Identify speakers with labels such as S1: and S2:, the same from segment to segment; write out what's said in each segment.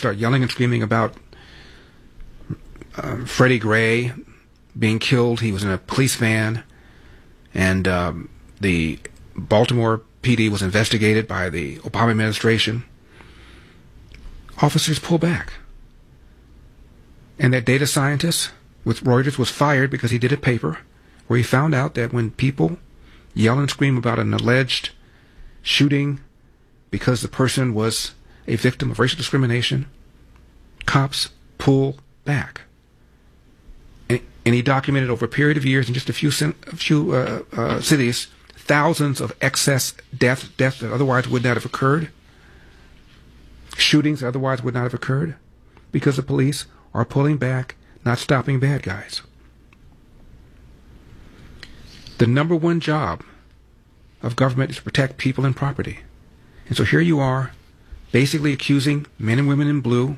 S1: start yelling and screaming about Freddie Gray being killed. He was in a police van, and the Baltimore PD was investigated by the Obama administration. Officers pull back. And that data scientist with Reuters was fired because he did a paper where he found out that when people yell and scream about an alleged shooting because the person was a victim of racial discrimination, cops pull back. And he documented over a period of years in just a few cities thousands of excess deaths that otherwise would not have occurred, shootings that otherwise would not have occurred, because the police are pulling back, not stopping bad guys. The number one job of government is to protect people and property. And so here you are, basically accusing men and women in blue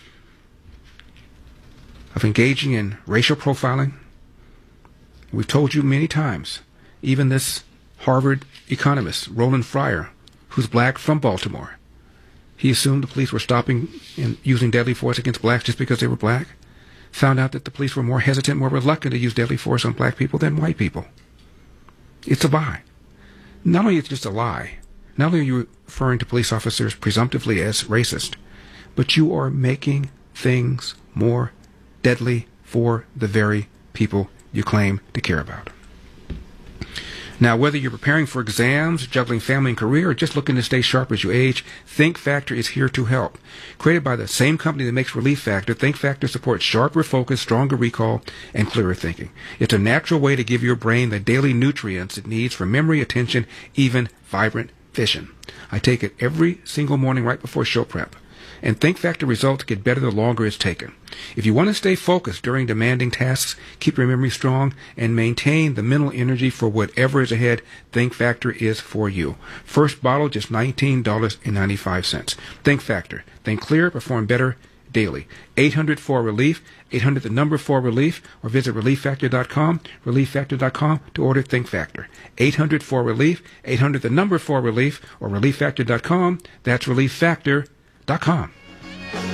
S1: of engaging in racial profiling. We've told you many times, even this Harvard economist, Roland Fryer, who's black from Baltimore, he assumed the police were stopping and using deadly force against blacks just because they were black, found out that the police were more hesitant, more reluctant to use deadly force on black people than white people. It's a lie. Not only is it just a lie, not only are you referring to police officers presumptively as racist, but you are making things more deadly for the very people you claim to care about. Now, whether you're preparing for exams, juggling family and career, or just looking to stay sharp as you age, Think Factor is here to help. Created by the same company that makes Relief Factor, Think Factor supports sharper focus, stronger recall, and clearer thinking. It's a natural way to give your brain the daily nutrients it needs for memory, attention, even vibrant vision. I take it every single morning right before show prep. And Think Factor results get better the longer it's taken. If you want to stay focused during demanding tasks, keep your memory strong, and maintain the mental energy for whatever is ahead, Think Factor is for you. First bottle, just $19.95. Think Factor. Think clear, perform better daily. 800-4-RELIEF, 800 the number 4-RELIEF, or visit ReliefFactor.com, ReliefFactor.com to order Think Factor. 800-4-RELIEF, 800 the number 4-RELIEF, or ReliefFactor.com. That's ReliefFactor.com.